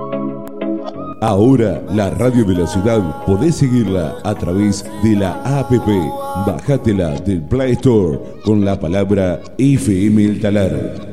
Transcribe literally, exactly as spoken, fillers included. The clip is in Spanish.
Ahora, la radio de la ciudad podés seguirla a través de la app. Bájatela del Play Store con la palabra F M El Talar.